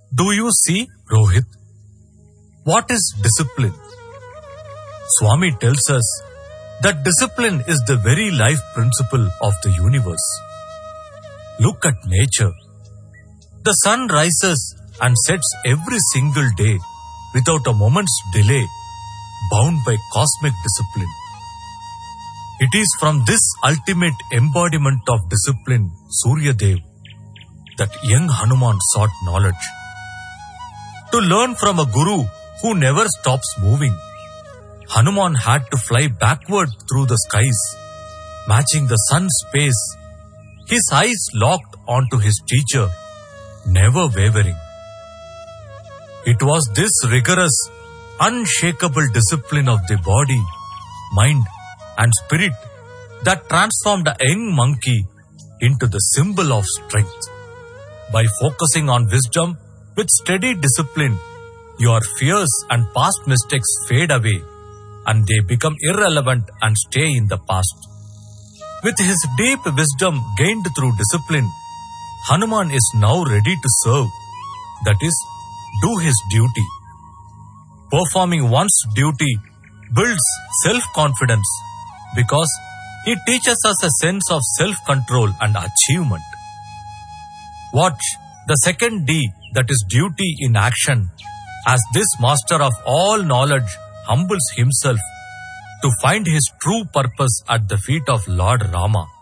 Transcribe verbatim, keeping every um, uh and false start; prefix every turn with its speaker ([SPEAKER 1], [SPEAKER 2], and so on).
[SPEAKER 1] Do you see, Rohit? What is discipline? Swami tells us that discipline is the very life principle of the universe. Look at nature. The sun rises and sets every single day without a moment's delay, bound by cosmic discipline. It is from this ultimate embodiment of discipline, Surya Dev, that young Hanuman sought knowledge. To learn from a guru who never stops moving, Hanuman had to fly backward through the skies, matching the sun's pace, his eyes locked onto his teacher, never wavering. It was this rigorous, unshakable discipline of the body, mind, and spirit that transformed a young monkey into the symbol of strength. By focusing on wisdom with steady discipline, your fears and past mistakes fade away and they become irrelevant and stay in the past. With his deep wisdom gained through discipline, Hanuman is now ready to serve, that is, do his duty. Performing one's duty builds self-confidence because it teaches us a sense of self-control and achievement. Watch the second D, that is duty in action, as this master of all knowledge humbles himself to find his true purpose at the feet of Lord Rama.